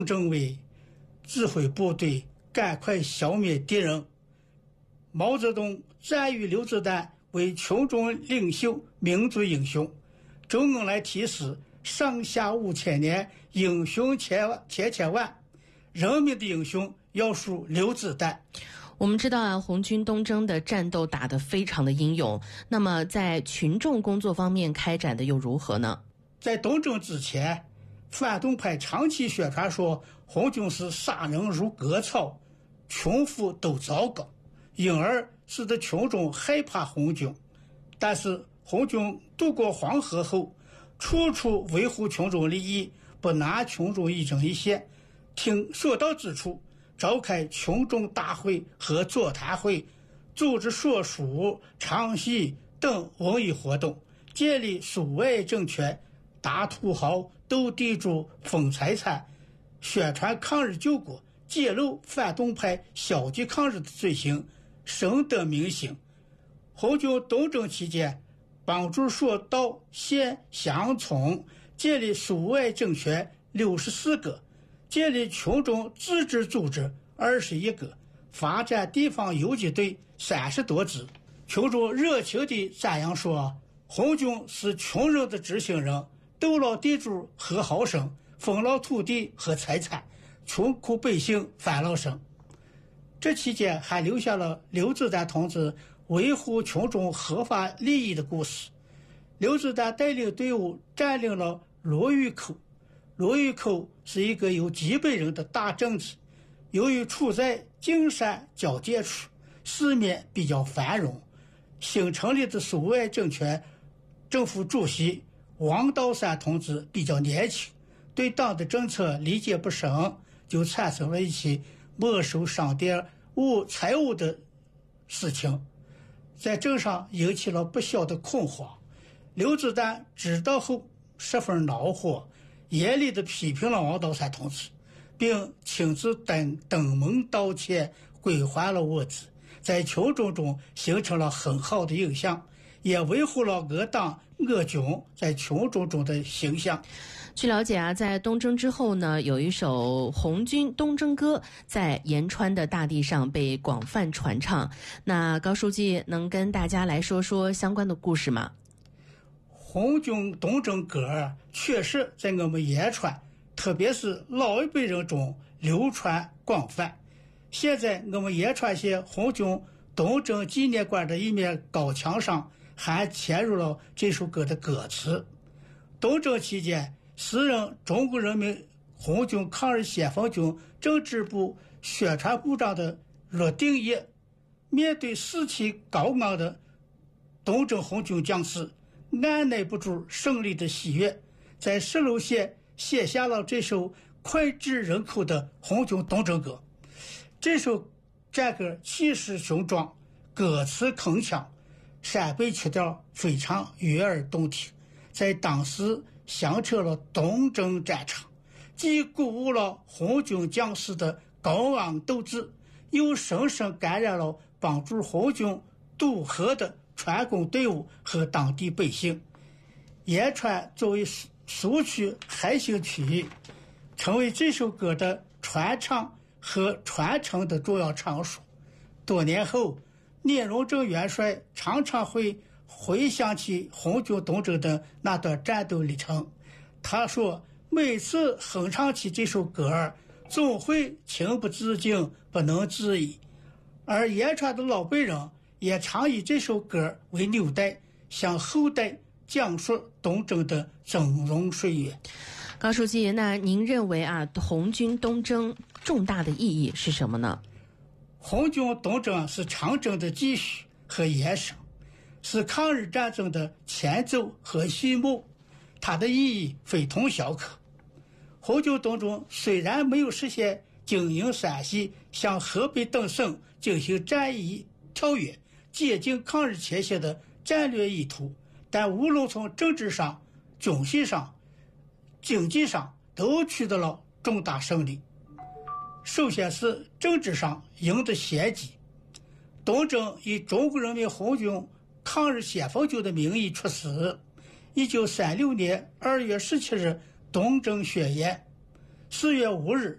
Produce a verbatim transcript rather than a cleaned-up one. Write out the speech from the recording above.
政委指挥部队赶快消灭敌人。毛泽东赞誉刘子丹为群众领袖、民族英雄。周恩来提示：上下五千年，英雄千万千千万，人民的英雄要数刘子丹。 我们知道啊，红军东征的战斗打得非常的英勇，那么在群众工作方面开展的又如何呢？ 在东征之前，反动派长期宣传说红军是杀人如割草，群夫都糟糕，因而使得群众害怕红军。但是红军渡过黄河后，处处维护群众利益，不拿群众一针一线，听所到之处召开群众大会和座谈会，组织说书、唱戏等文艺活动，建立苏维埃政权，打土豪、斗地主、分财产，宣传抗日救国，揭露反动派消极抗日的罪行，深得民心。红军东征期间，帮助所到县乡村建立苏维埃政权六十四个，建立群众自治组织二十一个，发展地方游击队三十多支。群众热情地赞扬说，红军是穷人的知心人，斗了地主和豪绅，分了土地和财产，穷苦百姓翻了身。这期间还留下了刘子丹同志维护群众合法利益的故事。刘子丹带领队伍占领了罗峪口，罗峪口是一个有几百人的大镇子，由于处在金山交界处，市面比较繁荣。新成立的苏维埃政权政府主席王道山同志比较年轻，对党的政策理解不深，就产生了一起没收商店物财物的事情，在镇上引起了不小的恐慌。刘子丹知道后十分恼火，严厉地批评了王道山同志，并亲自登登门道歉，归还了物资，在群众中形成了很好的印象，也维护了我党我军在群众中的形象。 据了解啊，在东征之后呢，有一首红军东征歌在延川的大地上被广泛传唱。那高书记能跟大家来说说相关的故事吗？ 红军东征歌确实在我们延川，特别是老一辈人中流传广泛。现在我们延川县红军东征纪念馆的一面高墙上还嵌入了这首歌的歌词。东征期间，时任中国人民红军抗日先锋军政治部宣传部长的陆定业，面对士气高昂的东征红军将士，按耐不住胜利的喜悦，在石楼县写下了这首脍炙人口的红军东征歌。这首战歌气势雄壮，歌词铿锵，陕北曲调非常悦耳动听，在当时响彻了东征战场，既鼓舞了红军将士的高昂斗志，又深深感染了帮助红军渡河的船工队伍和当地百姓。延川作为苏区核心区域，成为这首歌的传唱和传承的重要场所。多年后，聂荣臻元帅常常会回想起红军东征的那段战斗历程。他说，每次哼唱起这首歌，总会情不自禁，不能自已。而延川的老辈人也常以这首歌为纽带，向后代讲述东征的峥嵘岁月。 高书记，那您认为啊，红军东征重大的意义是什么呢？ 红军东征是长征的继续和延伸，是抗日战争的前奏和序幕，它的意义非同小可。红军东征虽然没有实现经营陕西向河北等省进行战役跳跃，接近抗日前线的战略意图，但无论从政治上、军事上、经济上都取得了重大胜利。首先是政治上赢得先机，东征以中国人民红军抗日先锋军的名义出师。一九三六年二月十七日东征宣言，四月五日